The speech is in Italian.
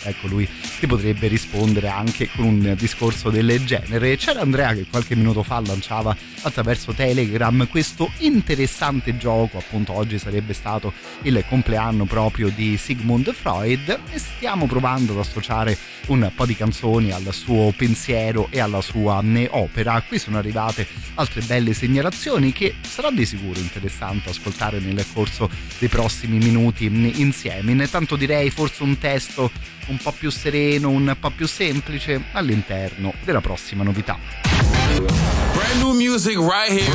ecco, lui ti potrebbe rispondere anche con un discorso del genere. C'era Andrea che qualche minuto fa lanciava attraverso Telegram questo interessante gioco, appunto oggi sarebbe stato il compleanno proprio di Sigmund Freud e stiamo provando ad associare un po' di canzoni al suo pensiero e alla sua opera. Qui sono arrivate altre belle segnalazioni che sarà di sicuro interessante ascoltare nel corso dei prossimi minuti insieme. Intanto direi forse un testo un po' più sereno, un po' più semplice all'interno della prossima novità. Brand new music right here,